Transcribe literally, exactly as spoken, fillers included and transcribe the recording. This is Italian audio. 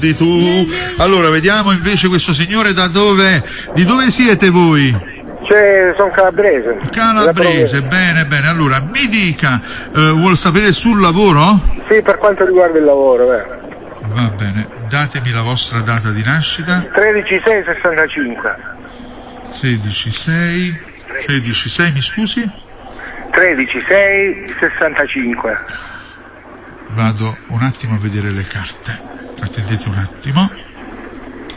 ricordi tu. Allora, vediamo invece questo signore da dove, di dove siete voi? Cioè, sono calabrese. Calabrese, bene, bene. Allora, mi dica, eh, vuol sapere sul lavoro? Sì, per quanto riguarda il lavoro, eh. Va bene, datemi la vostra data di nascita. tredici sei sessantacinque. tredici sei, tredici sei, mi scusi? tredici sei sessantacinque. Vado un attimo a vedere le carte. Attendete un attimo.